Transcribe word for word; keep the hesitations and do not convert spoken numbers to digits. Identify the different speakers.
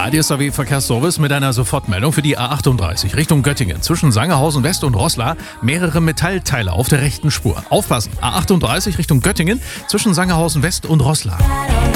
Speaker 1: Ja, D S A W Verkehrsservice mit einer Sofortmeldung für die A achtunddreißig Richtung Göttingen. Zwischen Sangerhausen West und Roßla mehrere Metallteile auf der rechten Spur. Aufpassen, A achtunddreißig Richtung Göttingen zwischen Sangerhausen West und Roßla.